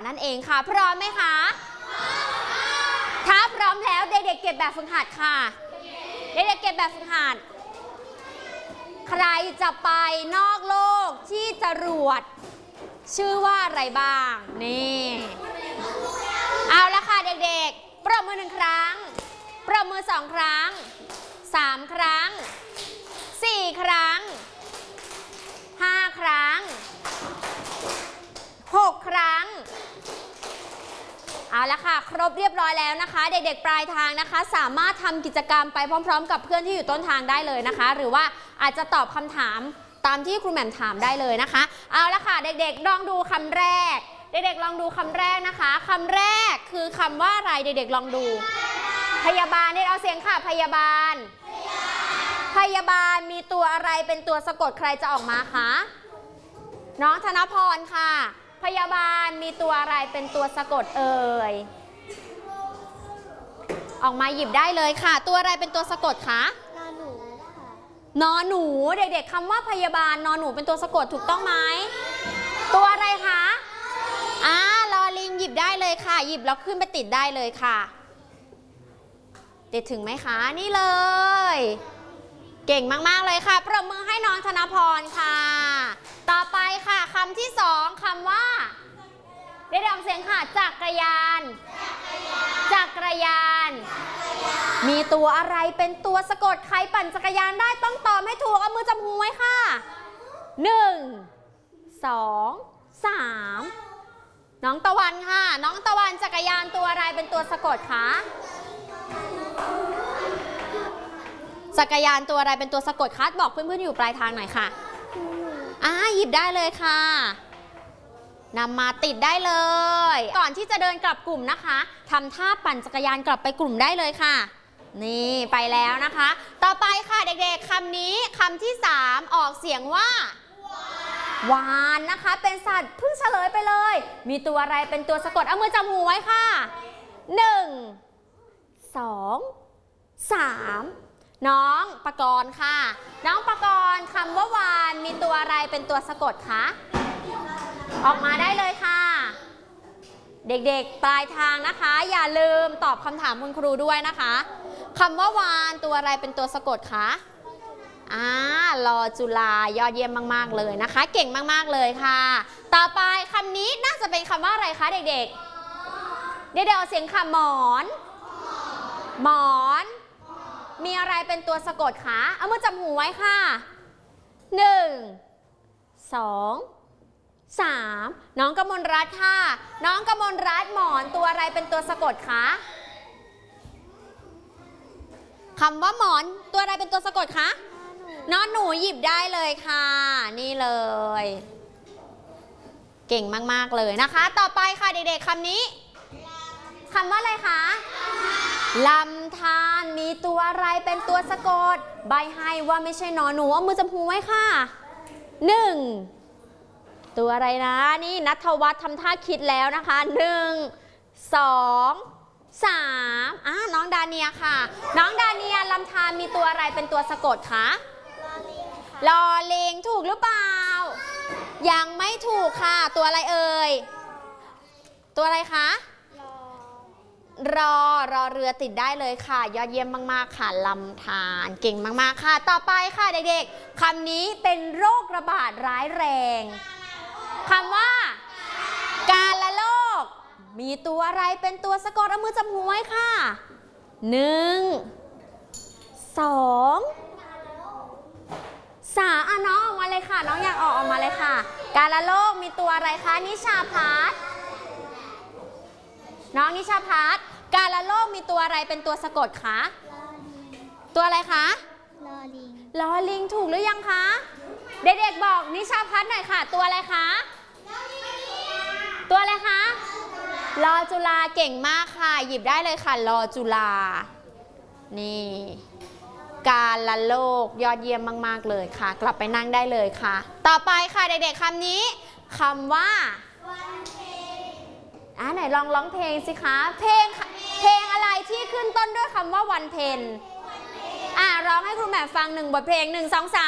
นั่นเองค่ะพร้อมไหมคะถ้าพร้อมแล้วเด็กๆเก็บแบบฝึกหัดค่ะเด็กๆเก็บแบบฝึกหัดใครจะไปนอกโลกที่จรวดชื่อว่าอะไรบ้างนี่เอาละค่ะเด็กๆปรบมือ1 ครั้งปรบมือ2 ครั้ง3 ครั้ง4 ครั้ง5 ครั้ง6 ครั้งเอาละค่ะครบเรียบร้อยแล้วนะคะเด็กๆปลายทางนะคะสามารถทำกิจกรรมไปพร้อมๆกับเพื่อนที่อยู่ต้นทางได้เลยนะคะหรือว่าอาจจะตอบคำถามตามที่ครูแหม่มถามได้เลยนะคะเอาละค่ะเด็กๆลองดูคำแรกเด็กๆลองดูคำแรกนะคะคำแรกคือคำว่าอะไรเด็กๆลองดูพยาบาลเนี่ยเอาเสียงค่ะพยาบาลพยาบาลมีตัวอะไรเป็นตัวสะกดใครจะออกมาคะน้องธนพรค่ะพยาบาลมีตัวอะไรเป็นตัวสะกดเอ่ยออกมาหยิบได้เลยค่ะตัวอะไรเป็นตัวสะกดคะนอหนูค่ะนอหนูเด็กๆคำว่าพยาบาลนอหนูเป็นตัวสะกดถูกต้องไหมตัวอะไรคะลอลิงหยิบได้เลยค่ะหยิบแล้วขึ้นไปติดได้เลยค่ะติดถึงไหมคะนี่เลยเก่งมากๆเลยค่ะปรบมือให้น้องธนพรค่ะต่อไปค่ะคำที่2คำว่าได้ดังเสียงค่ะจักรยานจักรยานมีตัวอะไรเป็นตัวสะกดใครปั่นจักรยานได้ต้องตอบให้ถูกเอามือจับหูไว้ค่ะ1 2 3น้องตะวันค่ะน้องตะวันจักรยานตัวอะไรเป็นตัวสะกดคะจักรยานตัวอะไรเป็นตัวสะกดคะบอกเพื่อนๆอยู่ปลายทางหน่อยค่ะหยิบได้เลยค่ะนำมาติดได้เลยก่อนที่จะเดินกลับกลุ่มนะคะทำท่าปั่นจักรยานกลับไปกลุ่มได้เลยค่ะนี่ไปแล้วนะคะต่อไปค่ะเด็กๆคำนี้คำที่3ออกเสียงว่าวานนะคะเป็นสัตว์เพิ่งเฉลยไปเลยมีตัวอะไรเป็นตัวสะกดเอามือจับหูไว้ค่ะ1 2 3น้องปกรณ์ค่ะน้องปกรณ์คำว่าวานมีตัวอะไรเป็นตัวสะกดคะออกมาได้เลยค่ะเด็กๆปลายทางนะคะอย่าลืมตอบคำถามคุณครูด้วยนะคะคำว่าวานตัวอะไรเป็นตัวสะกดคะลอจุฬายอดเยี่ยมมากๆเลยนะคะเก่งมากๆเลยค่ะต่อไปคำนี้น่าจะเป็นคำว่าอะไรคะเด็กๆเอาเสียงค่ะหมอนหมอนมีอะไรเป็นตัวสะกดคะเอามือจับหูไว้ค่ะ1 2 3น้องกมลรัตน์ค่ะน้องกมลรัตน์หมอนตัวอะไรเป็นตัวสะกดคะคำว่าหมอนตัวอะไรเป็นตัวสะกดคะนอนหนูหยิบได้เลยค่ะนี่เลยเก่งมากๆเลยนะคะต่อไปค่ะเด็กๆคำนี้คำว่าอะไรคะลำธารมีตัวอะไรเป็นตัวสะกดใบให้ว่าไม่ใช่นอนหนูเอามือจับหูไว้ค่ะ1ตัวอะไรนะนี่ณัฐวัฒน์ทำท่าคิดแล้วนะคะ1 2 3น้องดาเนียค่ะน้องดาเนียลำธารมีตัวอะไรเป็นตัวสะกดคะลอลิงถูกหรือเปล่ายังไม่ถูกค่ะตัวอะไรเอ่ยตัวอะไรคะรอเรือติดได้เลยค่ะยอดเยี่ยมมากๆค่ะลำธารเก่งมากๆค่ะต่อไปค่ะเด็กๆคำนี้เป็นโรคระบาดร้ายแรงคำว่ากาฬโรคมีตัวอะไรเป็นตัวสะกดเอามือจับหูไว้ค่ะ1 2 3น้องออกมาเลยค่ะน้องอยากออกมาเลยค่ะกาฬโรคมีตัวอะไรคะนิชาพัฒน์น้องนิชาพัฒน์กาฬโรคมีตัวอะไรเป็นตัวสะกดคะตัวอะไรคะลอลิงถูกหรือยังคะเด็กๆบอกนิชาพัฒน์หน่อยค่ะตัวอะไรคะตัวอะไรคะลอจุฬาเก่งมากค่ะหยิบได้เลยค่ะลอจุฬานี่กาฬโรคยอดเยี่ยมมากๆเลยค่ะกลับไปนั่งได้เลยค่ะต่อไปค่ะเด็กๆคำนี้คำว่าไหนลองร้องเพลงสิคะเพลงอะไรที่ขึ้นต้นด้วยคำว่าวันเพ็ญร้องให้ครูแหม่มฟัง1 บทเพลง1 2 3